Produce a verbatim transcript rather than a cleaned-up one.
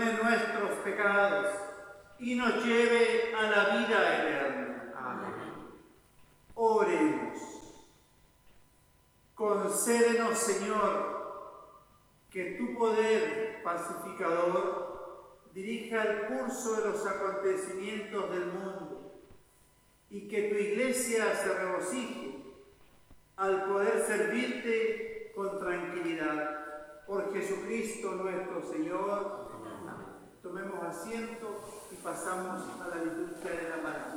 perdone nuestros pecados y nos lleve a la vida eterna. Amén. Oremos. Concédenos, Señor, que tu poder pacificador dirija el curso de los acontecimientos del mundo y que tu Iglesia se regocije al poder servirte con tranquilidad. Por Jesucristo nuestro Señor. Amén. Tomemos asiento y pasamos a la liturgia de la palabra.